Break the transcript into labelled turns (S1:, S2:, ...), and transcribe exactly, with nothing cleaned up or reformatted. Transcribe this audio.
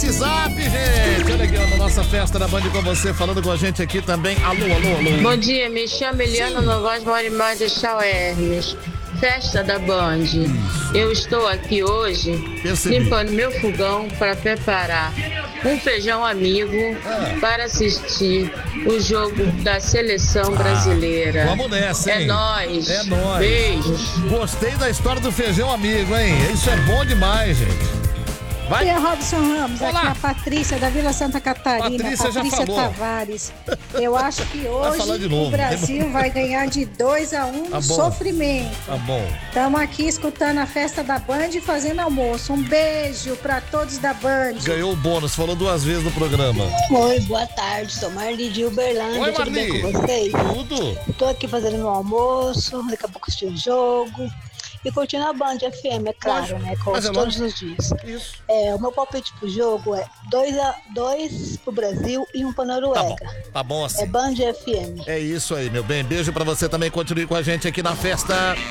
S1: WhatsApp, gente. Olha aqui, ó, na nossa festa da Band com você, falando com a gente aqui também. Alô, alô, alô.
S2: Bom dia, me chamo Eliana Novaes, moro em Mar de Chau Hermes. Festa da Band. Eu estou aqui hoje
S1: Percebi.
S2: limpando meu fogão para preparar um feijão amigo
S1: Ah.
S2: para assistir o jogo da seleção brasileira.
S1: Vamos nessa,
S2: É
S1: hein?
S2: nóis.
S1: É nóis.
S2: Beijos.
S1: Gostei da história do feijão amigo, hein? Isso é bom demais, gente. Vai.
S3: E a Robson Ramos,
S1: Olá.
S3: aqui é a Patrícia da Vila Santa Catarina,
S1: Patrícia já
S3: Patrícia
S1: falou.
S3: Tavares. Eu acho que
S1: Vai falar
S3: hoje
S1: de novo.
S3: o Brasil vai ganhar de dois a um
S1: Tá
S3: no
S1: bom.
S3: sofrimento.
S1: Tá bom.
S3: Estamos aqui escutando a festa da Band e fazendo almoço. Um beijo para todos da Band.
S1: Ganhou o bônus, falou duas vezes no programa.
S4: Oi, boa tarde, sou Marli de Uberlândia,
S1: Oi,
S4: tudo bem
S1: Marli.
S4: com vocês?
S1: Tudo?
S4: Tô aqui fazendo meu almoço, daqui a pouco assisti o jogo e curtindo a Band F M, é claro,
S1: Lógico.
S4: né, com
S1: Mas é
S4: todos
S1: lógico.
S4: os dias.
S1: Isso.
S4: É, o meu palpite pro jogo é dois a dois pro Brasil e um pra
S1: Tá bom.
S4: Noruega.
S1: Tá bom assim.
S4: É Band F M.
S1: É isso aí, meu bem. Beijo pra você também. Continue com a gente aqui na festa.